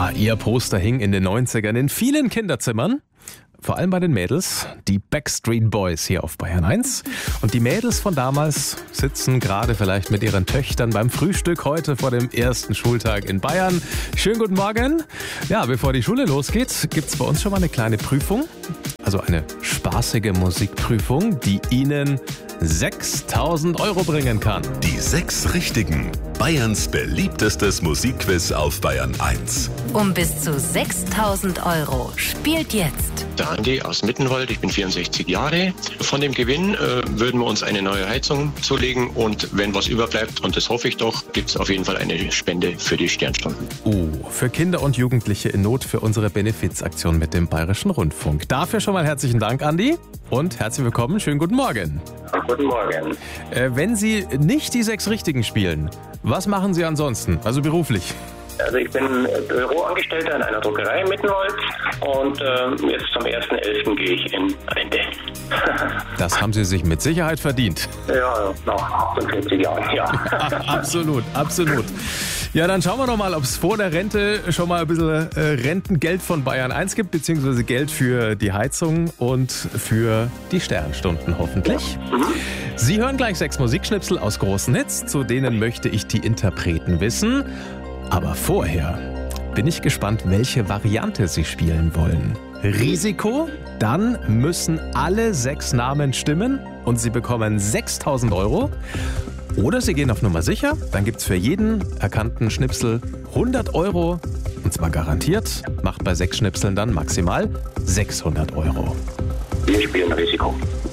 Ja, ihr Poster hing in den 90ern in vielen Kinderzimmern. Vor allem bei den Mädels, die Backstreet Boys hier auf Bayern 1. Und die Mädels von damals sitzen gerade vielleicht mit ihren Töchtern beim Frühstück heute vor dem ersten Schultag in Bayern. Schönen guten Morgen. Ja, bevor die Schule losgeht, gibt's bei uns schon mal eine kleine Prüfung. Also eine spaßige Musikprüfung, die Ihnen 6.000 € bringen kann. Die 6 Richtigen. Bayerns beliebtestes Musikquiz auf Bayern 1. Um bis zu 6.000 € spielt jetzt Der Andi aus Mittenwald, ich bin 64 Jahre. Von dem Gewinn würden wir uns eine neue Heizung zulegen und wenn was überbleibt, und das hoffe ich doch, gibt es auf jeden Fall eine Spende für die Sternstunden. Für Kinder und Jugendliche in Not für unsere Benefizaktion mit dem Bayerischen Rundfunk. Dafür schon mal herzlichen Dank, Andi, und herzlich willkommen. Schönen guten Morgen. Guten Morgen. Wenn Sie nicht die 6 Richtigen spielen, was machen Sie ansonsten, also beruflich? Also ich bin Büroangestellter in einer Druckerei in Mittenwald und jetzt zum 1.11. gehe ich in Rente. Das haben Sie sich mit Sicherheit verdient. Ja, nach 48 Jahren, ja. Absolut, absolut. Ja, dann schauen wir doch mal, ob es vor der Rente schon mal ein bisschen Rentengeld von Bayern 1 gibt, beziehungsweise Geld für die Heizung und für die Sternstunden hoffentlich. Sie hören gleich 6 Musikschnipsel aus großen Hits, zu denen möchte ich die Interpreten wissen. Aber vorher bin ich gespannt, welche Variante Sie spielen wollen. Risiko, dann müssen alle 6 Namen stimmen und Sie bekommen 6.000 €. Oder Sie gehen auf Nummer sicher, dann gibt's für jeden erkannten Schnipsel 100 €. Und zwar garantiert, macht bei 6 Schnipseln dann maximal 600 €. Wir spielen Risiko.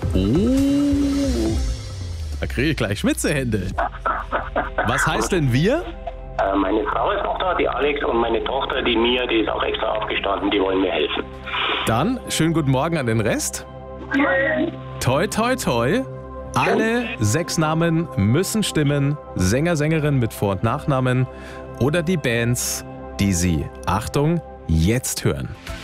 Oh, da kriege ich gleich Schwitzehände. Was heißt denn wir? Meine Frau ist noch da, die Alex, und meine Tochter, die Mia, die ist auch extra aufgestanden, die wollen mir helfen. Dann schönen guten Morgen an den Rest. Toi, toi, toi. Alle 6 Namen müssen stimmen. Sänger, Sängerin mit Vor- und Nachnamen oder die Bands, die Sie, Achtung, jetzt hören.